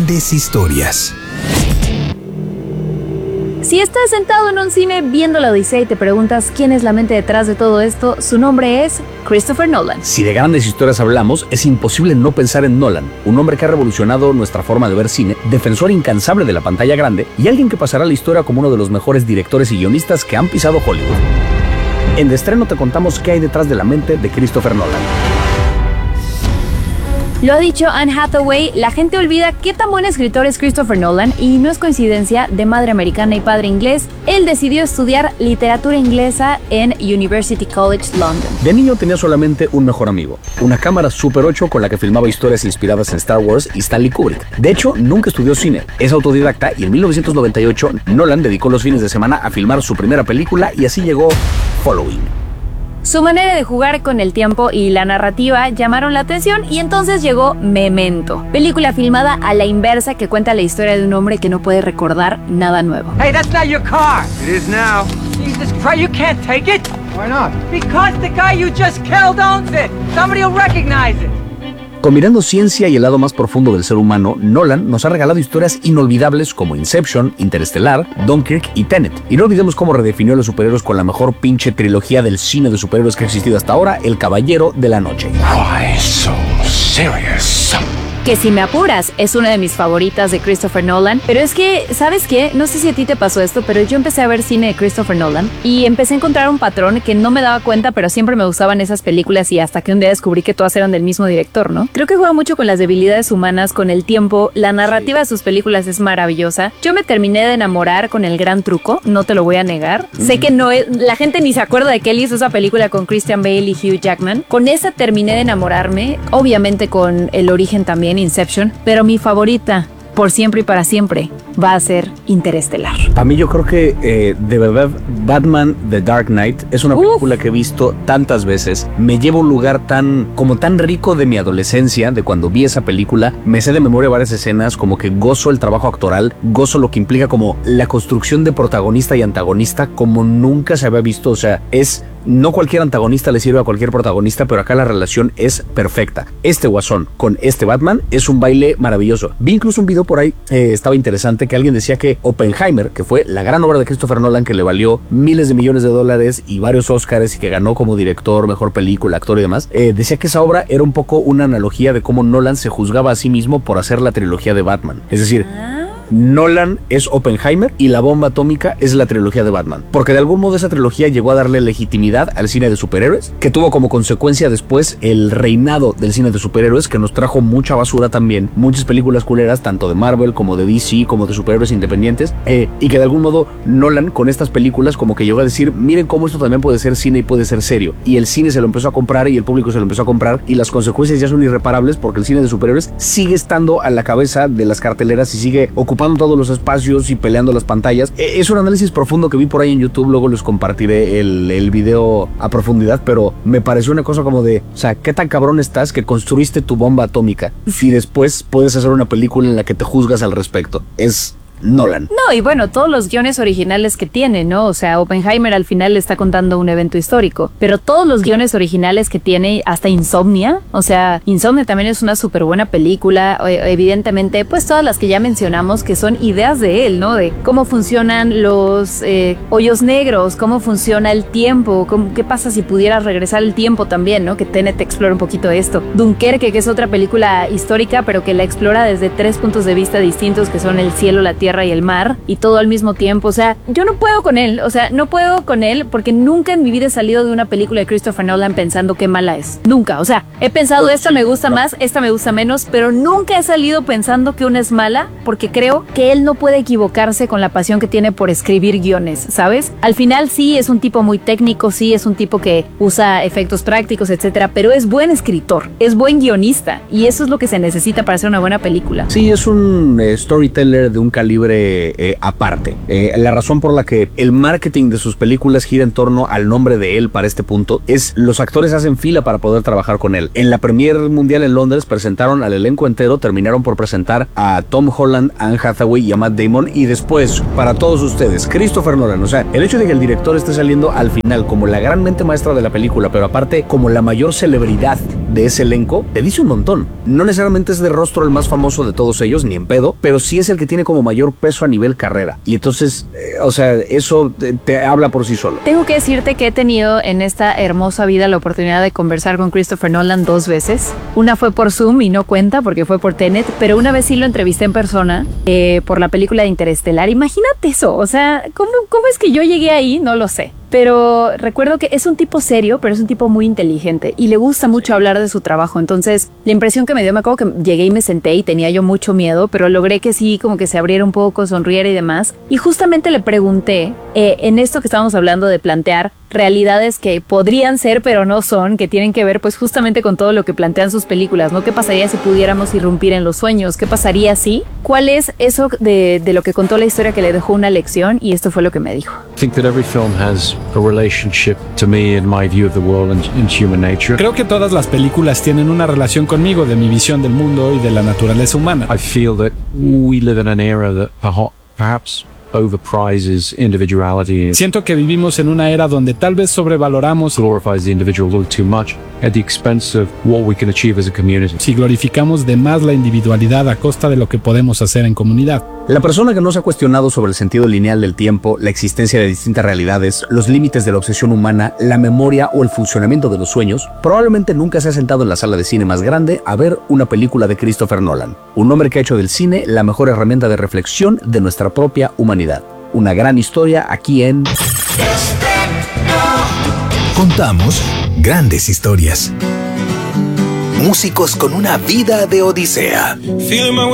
Grandes historias. Si estás sentado en un cine viendo la Odisea y te preguntas quién es la mente detrás de todo esto, su nombre es Christopher Nolan. Si de grandes historias hablamos, es imposible no pensar en Nolan, un hombre que ha revolucionado nuestra forma de ver cine, defensor incansable de la pantalla grande y alguien que pasará a la historia como uno de los mejores directores y guionistas que han pisado Hollywood. En De Estreno te contamos qué hay detrás de la mente de Christopher Nolan. Lo ha dicho Anne Hathaway, la gente olvida qué tan buen escritor es Christopher Nolan y no es coincidencia, de madre americana y padre inglés, él decidió estudiar literatura inglesa en University College London. De niño tenía solamente un mejor amigo, una cámara Super 8 con la que filmaba historias inspiradas en Star Wars y Stanley Kubrick. De hecho, nunca estudió cine, es autodidacta y en 1998 Nolan dedicó los fines de semana a filmar su primera película y así llegó Following. Su manera de jugar con el tiempo y la narrativa llamaron la atención y entonces llegó Memento, película filmada a la inversa que cuenta la historia de un hombre que no puede recordar nada nuevo. Hey, that's not your car. It is now. Jesus Christ, you can't take it. Why not? Because the guy you just killed owns it. Somebody will recognize it. Combinando ciencia y el lado más profundo del ser humano, Nolan nos ha regalado historias inolvidables como Inception, Interestelar, Dunkirk y Tenet. Y no olvidemos cómo redefinió a los superhéroes con la mejor pinche trilogía del cine de superhéroes que ha existido hasta ahora, El Caballero de la Noche. Why so serious? Que si me apuras, es una de mis favoritas de Christopher Nolan, pero es que, ¿sabes qué? No sé si a ti te pasó esto, pero yo empecé a ver cine de Christopher Nolan y empecé a encontrar un patrón que no me daba cuenta, pero siempre me gustaban esas películas y hasta que un día descubrí que todas eran del mismo director, ¿no? Creo que juega mucho con las debilidades humanas, con el tiempo, la narrativa de sus películas es maravillosa. Yo me terminé de enamorar con El Gran Truco, no te lo voy a negar. Sé que no es, la gente ni se acuerda de que él hizo esa película con Christian Bale y Hugh Jackman. Con esa terminé de enamorarme, obviamente con El Origen también, Inception, pero mi favorita, por siempre y para siempre, va a ser Interestelar. A mí yo creo que de verdad Batman The Dark Knight es una película que he visto tantas veces. Me lleva a un lugar tan rico de mi adolescencia, de cuando vi esa película. Me sé de memoria varias escenas, como que gozo el trabajo actoral, gozo lo que implica como la construcción de protagonista y antagonista como nunca se había visto. O sea, no cualquier antagonista le sirve a cualquier protagonista, pero acá la relación es perfecta. Este Guasón con este Batman es un baile maravilloso. Vi incluso un video por ahí, estaba interesante, que alguien decía que Oppenheimer, que fue la gran obra de Christopher Nolan que le valió miles de millones de dólares y varios Oscars y que ganó como director, mejor película, actor y demás, decía que esa obra era un poco una analogía de cómo Nolan se juzgaba a sí mismo por hacer la trilogía de Batman. Es decir, Nolan es Oppenheimer y la bomba atómica es la trilogía de Batman, porque de algún modo esa trilogía llegó a darle legitimidad al cine de superhéroes, que tuvo como consecuencia después el reinado del cine de superhéroes, que nos trajo mucha basura también, muchas películas culeras, tanto de Marvel como de DC, como de superhéroes independientes, y que de algún modo Nolan con estas películas como que llegó a decir, miren cómo esto también puede ser cine y puede ser serio, y el cine se lo empezó a comprar y el público se lo empezó a comprar y las consecuencias ya son irreparables porque el cine de superhéroes sigue estando a la cabeza de las carteleras y sigue ocupando todos los espacios y peleando las pantallas. Es un análisis profundo que vi por ahí en YouTube, luego les compartiré el video a profundidad, pero me pareció una cosa como de, o sea, ¿qué tan cabrón estás que construiste tu bomba atómica y después puedes hacer una película en la que te juzgas al respecto? Es Nolan. No, y bueno, todos los guiones originales que tiene, ¿no? O sea, Oppenheimer al final le está contando un evento histórico, pero todos los guiones originales que tiene, hasta Insomnia, o sea, Insomnia también es una súper buena película, evidentemente, pues todas las que ya mencionamos que son ideas de él, ¿no? De cómo funcionan los hoyos negros, cómo funciona el tiempo, qué pasa si pudieras regresar el tiempo también, ¿no? Que Tenet explora un poquito esto. Dunkerque, que es otra película histórica, pero que la explora desde 3 puntos de vista distintos, que son el cielo, la tierra y el mar, y todo al mismo tiempo. O sea, yo no puedo con él, porque nunca en mi vida he salido de una película de Christopher Nolan pensando qué mala es. Nunca, o sea, he pensado esta me gusta más, esta me gusta menos, pero nunca he salido pensando que una es mala, porque creo que él no puede equivocarse con la pasión que tiene por escribir guiones, ¿sabes? Al final sí es un tipo muy técnico, sí es un tipo que usa efectos prácticos, etcétera, pero es buen escritor, es buen guionista, y eso es lo que se necesita para hacer una buena película. Sí, es un storyteller de un calibre libre aparte. La razón por la que el marketing de sus películas gira en torno al nombre de él para este punto es los actores hacen fila para poder trabajar con él. En la premier mundial en Londres presentaron al elenco entero, terminaron por presentar a Tom Holland, a Anne Hathaway y a Matt Damon, y después, para todos ustedes, Christopher Nolan. O sea, el hecho de que el director esté saliendo al final como la gran mente maestra de la película, pero aparte como la mayor celebridad de ese elenco, te dice un montón. No necesariamente es de rostro el más famoso de todos ellos, ni en pedo, pero sí es el que tiene como mayor peso a nivel carrera. Y entonces, o sea, eso te habla por sí solo. Tengo que decirte que he tenido en esta hermosa vida la oportunidad de conversar con Christopher Nolan 2 veces. Una fue por Zoom y no cuenta porque fue por Tenet, pero una vez sí lo entrevisté en persona por la película de Interestelar. Imagínate eso, o sea, ¿cómo es que yo llegué ahí? No lo sé. Pero recuerdo que es un tipo serio, pero es un tipo muy inteligente y le gusta mucho hablar de su trabajo. Entonces, la impresión que me dio, me acuerdo que llegué y me senté y tenía yo mucho miedo, pero logré que sí, como que se abriera un poco, sonriera y demás. Y justamente le pregunté, en esto que estábamos hablando de plantear realidades que podrían ser pero no son, que tienen que ver pues justamente con todo lo que plantean sus películas, ¿no? ¿Qué pasaría si pudiéramos irrumpir en los sueños? ¿Qué pasaría si? ¿Cuál es eso de lo que contó la historia que le dejó una lección? Y esto fue lo que me dijo. I think that every film has a relationship to me in my view of the world and human nature. Creo que todas las películas tienen una relación conmigo, de mi visión del mundo y de la naturaleza humana. I feel that we live in an era that perhaps overprizes individuality. Siento que vivimos en una era donde tal vez sobrevaloramos, Glorifies the individual a little too much at the expense of what we can achieve as a community. si glorificamos de más la individualidad a costa de lo que podemos hacer en comunidad. La persona que no se ha cuestionado sobre el sentido lineal del tiempo, la existencia de distintas realidades, los límites de la obsesión humana, la memoria o el funcionamiento de los sueños, probablemente nunca se ha sentado en la sala de cine más grande a ver una película de Christopher Nolan, un hombre que ha hecho del cine la mejor herramienta de reflexión de nuestra propia humanidad. Una gran historia aquí en... Contamos grandes historias. Músicos con una vida de odisea.